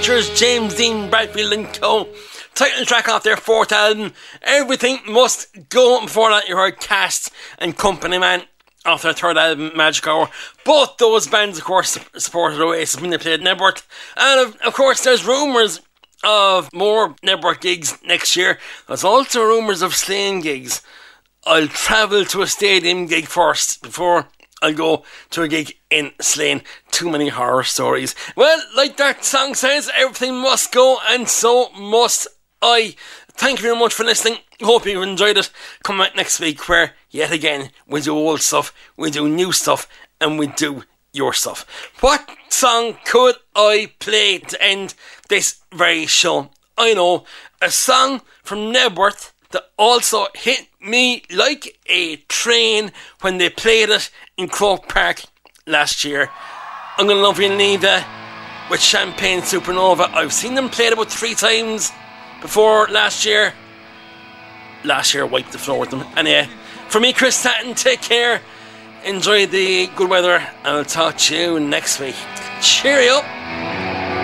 James Dean Bradfield and Co. Title track off their fourth album, Everything Must Go. Before that you heard Cast and Company Man off their third album, Magic Hour. Both those bands of course supported Oasis when they played Nebworth, and of course there's rumours of more Nebworth gigs next year. There's also rumours of Slane gigs. I'll travel to a stadium gig first before I'll go to a gig in Slane. Too many horror stories. Well, like that song says, everything must go, and so must I. Thank you very much for listening. Hope you enjoyed it. Come back next week where, yet again, we do old stuff, we do new stuff, and we do your stuff. What song could I play to end this very show? I know, a song from Nebworth that also hit me like a train when they played it in Croke Park last year. I'm Gonna Love You and Leave You with Champagne Supernova. I've seen them played about 3 times before last year. Last year I wiped the floor with them. And yeah, for me, Chris Tatton, take care, enjoy the good weather, and I'll talk to you next week. Cheerio.